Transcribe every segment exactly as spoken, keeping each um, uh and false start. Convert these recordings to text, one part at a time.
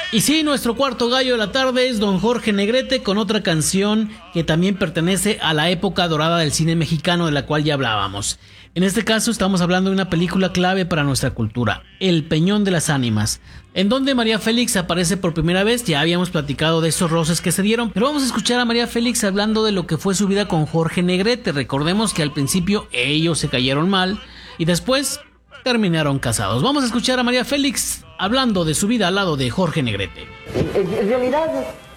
Y sí, nuestro cuarto gallo de la tarde es don Jorge Negrete con otra canción que también pertenece a la época dorada del cine mexicano de la cual ya hablábamos. En este caso estamos hablando de una película clave para nuestra cultura, El Peñón de las Ánimas, en donde María Félix aparece por primera vez. Ya habíamos platicado de esos roces que se dieron, pero vamos a escuchar a María Félix hablando de lo que fue su vida con Jorge Negrete. Recordemos que al principio ellos se cayeron mal y después terminaron casados. Vamos a escuchar a María Félix hablando de su vida al lado de Jorge Negrete. En, en realidad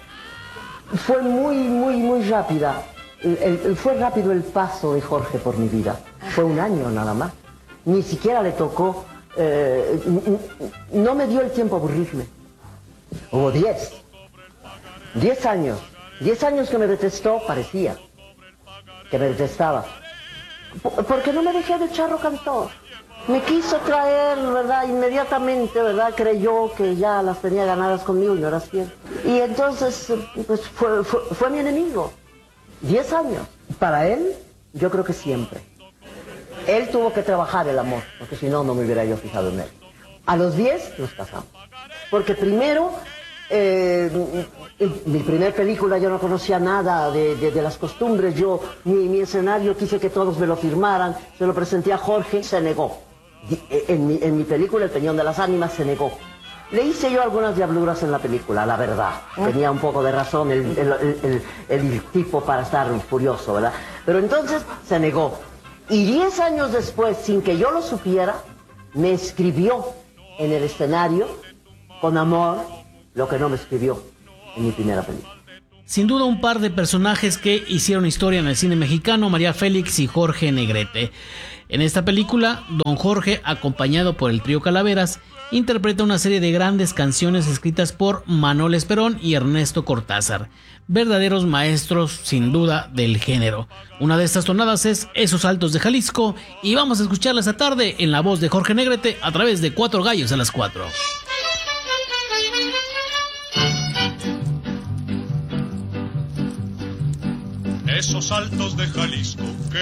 fue muy, muy, muy rápida. El, el, fue rápido el paso de Jorge por mi vida. Fue un año nada más. Ni siquiera le tocó, eh, no me dio el tiempo a aburrirme. Hubo diez. Diez años. Diez años que me detestó, parecía. Que me detestaba. Porque no me dejé de charro cantor. Me quiso traer, ¿verdad? Inmediatamente, ¿verdad? Creyó que ya las tenía ganadas conmigo y no era cierto. Y entonces, pues fue, fue, fue mi enemigo. Diez años. Para él, yo creo que siempre. Él tuvo que trabajar el amor, porque si no, no me hubiera yo fijado en él. A los diez nos casamos. Porque primero, eh, en mi primer película yo no conocía nada de, de, de las costumbres. Yo, mi, mi escenario, quise que todos me lo firmaran. Se lo presenté a Jorge, se negó. En mi, en mi película, El Peñón de las Ánimas, se negó. Le hice yo algunas diabluras en la película, la verdad. Tenía un poco de razón el, el, el, el, el tipo para estar furioso, ¿verdad? Pero entonces se negó. Y diez años después, sin que yo lo supiera, me escribió en el escenario, con amor, lo que no me escribió en mi primera película. Sin duda un par de personajes que hicieron historia en el cine mexicano, María Félix y Jorge Negrete. En esta película, don Jorge, acompañado por el trío Calaveras, interpreta una serie de grandes canciones escritas por Manol Esperón y Ernesto Cortázar, verdaderos maestros sin duda del género. Una de estas tonadas es Esos Altos de Jalisco, y vamos a escucharla esta tarde en la voz de Jorge Negrete a través de Cuatro Gallos a las Cuatro. Esos altos de Jalisco que